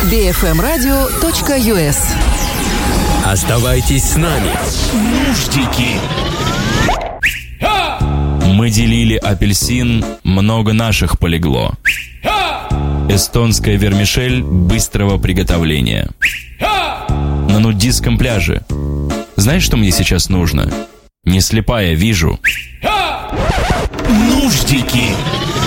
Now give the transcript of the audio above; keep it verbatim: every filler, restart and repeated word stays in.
би эф эм радио точка ю эс. Оставайтесь с нами. Нуждики. Мы делили апельсин, много наших полегло. Эстонская вермишель быстрого приготовления. На нудистском пляже. Знаешь, что мне сейчас нужно? Не слепая, вижу. Нуждики.